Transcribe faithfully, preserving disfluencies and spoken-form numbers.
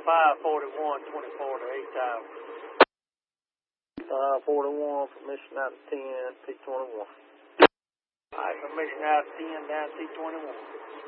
five forty-one, twenty-four to eight thousand. five forty-one, permission out of ten, P twenty-one. All right, permission out of ten, down T twenty-one.